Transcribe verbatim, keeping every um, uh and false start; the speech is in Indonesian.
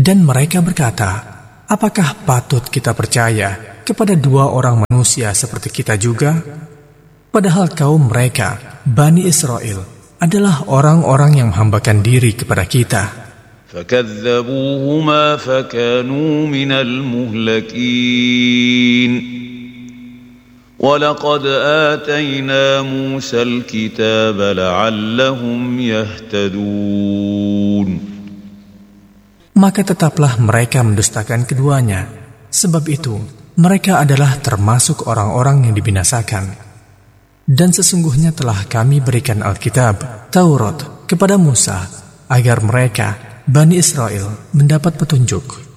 Dan mereka berkata, apakah patut kita percaya kepada dua orang manusia seperti kita juga? Padahal kaum mereka, Bani Israel, adalah orang-orang yang menghambakan diri kepada kita. فَكَذَّبُوهُمَا فَكَانُوا مِنَ الْمُهْلَكِينَ وَلَقَدْ آتَيْنَا مُوسَى الْكِتَابَ لَعَلَّهُمْ يَهْتَدُونَ. Maka tetaplah mereka mendustakan keduanya. Sebab itu, mereka adalah termasuk orang-orang yang dibinasakan. Dan sesungguhnya telah kami berikan Alkitab, Taurat, kepada Musa, agar mereka, Bani Israel, mendapat petunjuk.